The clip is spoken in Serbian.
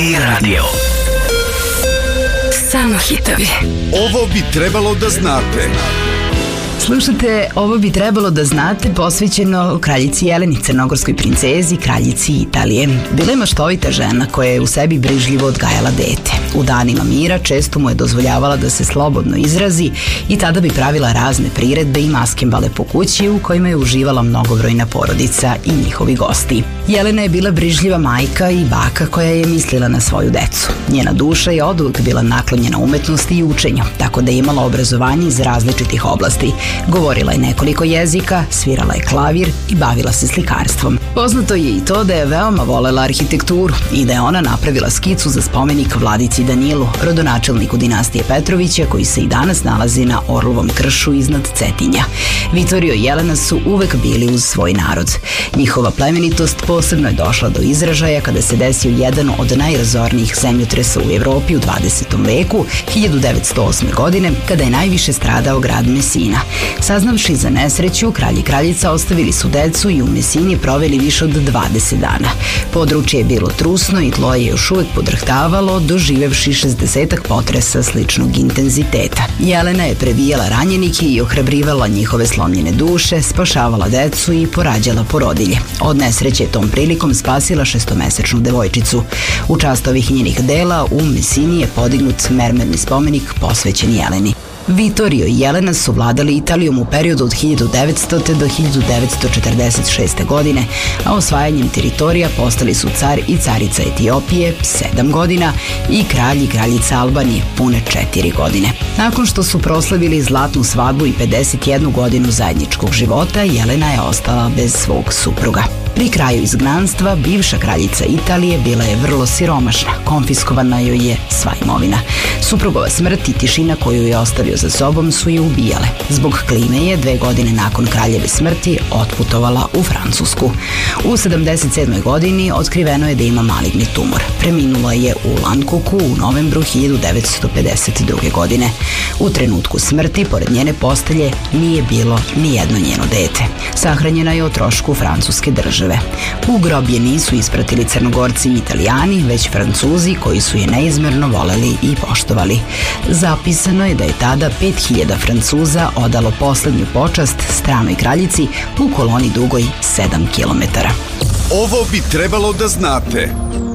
Radio. Samo hitovi. Ovo bi trebalo da znate. Slušate, ovo bi trebalo da znate, posvećeno kraljici Jeleni, crnogorskoj princezi, kraljici Italije. Bila je maštovita žena koja je u sebi brižljivo odgajala dete. U danima mira često mu je dozvoljavala da se slobodno izrazi i tada bi pravila razne priredbe i maskembale po kući u kojima je uživala mnogobrojna porodica i njihovi gosti. Jelena je bila brižljiva majka i baka koja je mislila na svoju decu. Njena duša je oduvek bila naklonjena umetnosti i učenju, tako da je imala obrazovanje iz različitih oblasti. Govorila je nekoliko jezika, svirala je klavir i bavila se slikarstvom. Poznato je i to da je veoma volela arhitekturu i da je ona napravila skicu za spomenik vladici Danilu, rodonačelniku dinastije Petrovića, koji se i danas nalazi na Orlovom kršu iznad Cetinja. Vittorio i Jelena su uvek bili uz svoj narod. Njihova plemenitost posebno je došla do izražaja kada se desio jedan od najrazornijih zemljotresa u Evropi u 20. veku, 1908. godine, kada je najviše stradao grad Mesina. Saznavši za nesreću, kralj i kraljica ostavili su decu i u Mesini proveli više od 20 dana. Područje je bilo trusno i tlo je još uvek podrhtavalo, doživevši 60-ak potresa sličnog intenziteta. Jelena je prebijala ranjenike i ohrabrivala njihove slomljene duše, spašavala decu i porađala porodilje. Od nesreće tom prilikom spasila 6-mesečnu devojčicu. U čast ovih njenih dela u Mesini je podignut mermerni spomenik posvećen Jeleni. Vittorio i Jelena su vladali Italijom u periodu od 1900. do 1946. godine, a osvajanjem teritorija postali su car i carica Etiopije 7 godina i kralj i kraljica Albanije pune 4 godine. Nakon što su proslavili zlatnu svadbu i 51 godinu zajedničkog života, Jelena je ostala bez svog supruga. Pri kraju izgnanstva, bivša kraljica Italije bila je vrlo siromašna, konfiskovana joj je sva imovina. Suprugova smrt i tišina koju je ostavio za sobom su je ubijale. Zbog klime je 2 godine nakon kraljeve smrti otputovala u Francusku. U 77. godini otkriveno je da ima maligni tumor. Preminula je u Lankuku u novembru 1952. godine. U trenutku smrti, pored njene postelje, nije bilo ni jedno njeno dete. Sahranjena je o trošku francuske države. U grob je nisu ispratili Crnogorci i Italijani, već Francuzi koji su je neizmerno voleli i poštovali. Zapisano je da je tada 5000 Francuza odalo poslednju počast stranoj kraljici u koloni dugoj 7 kilometara. Ovo bi trebalo da znate.